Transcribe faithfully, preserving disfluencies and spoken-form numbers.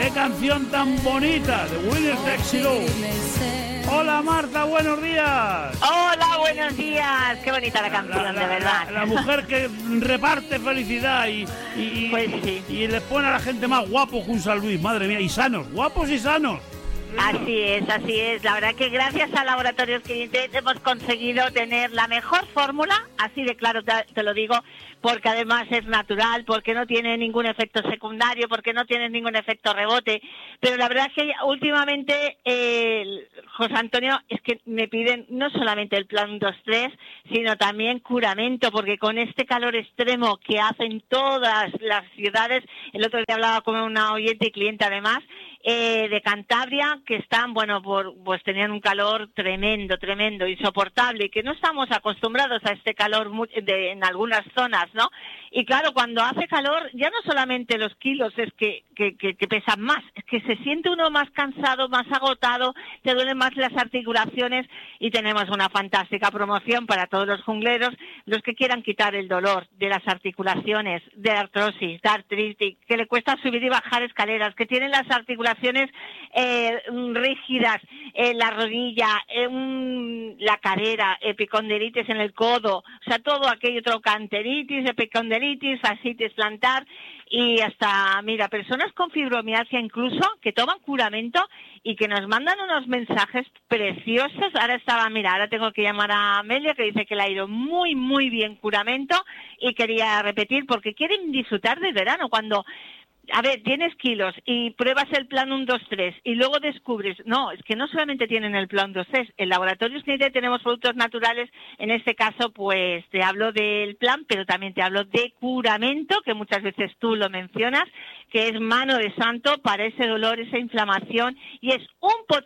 ¡Qué canción tan bonita! De Winner Takes It All. Hola Marta, buenos días. Hola, buenos días. Qué bonita la canción, la, la, de verdad. La, la mujer que reparte felicidad y, y, pues sí. y, y le pone a la gente más guapo que un San Luis, madre mía, y sanos, guapos y sanos. Así es, así es. La verdad que gracias a Laboratorios Quintet hemos conseguido tener la mejor fórmula, así de claro te, te lo digo, porque además es natural, porque no tiene ningún efecto secundario, porque no tiene ningún efecto rebote. Pero la verdad es que últimamente, eh, José Antonio, es que me piden no solamente el plan dos tres, sino también curamento, porque con este calor extremo que hacen todas las ciudades, el otro día hablaba con una oyente y cliente además, Eh, de Cantabria, que están, bueno, por, pues tenían un calor tremendo, tremendo, insoportable, y que no estamos acostumbrados a este calor muy, de, en algunas zonas, ¿no? Y claro, cuando hace calor, ya no solamente los kilos es que, que, que, que pesan más, es que se siente uno más cansado, más agotado, te duelen más las articulaciones, y tenemos una fantástica promoción para todos los jungleros, los que quieran quitar el dolor de las articulaciones, de artrosis, de artritis, que le cuesta subir y bajar escaleras, que tienen las articulaciones Eh, rígidas, eh, la rodilla, eh, un, la cadera, epicondilitis en el codo, o sea, todo aquello, trochanteritis, epicondilitis, fascitis plantar, y hasta, mira, personas con fibromialgia incluso, que toman curamento y que nos mandan unos mensajes preciosos. Ahora estaba, mira, ahora tengo que llamar a Amelia, que dice que le ha ido muy, muy bien curamento, y quería repetir, porque quieren disfrutar del verano, cuando... A ver, tienes kilos y pruebas el plan uno, dos, tres y luego descubres, no, es que no solamente tienen el plan dos, tres, en Laboratorios Quintet tenemos productos naturales, en este caso pues te hablo del plan, pero también te hablo de curamento, que muchas veces tú lo mencionas, que es mano de santo para ese dolor, esa inflamación, y es un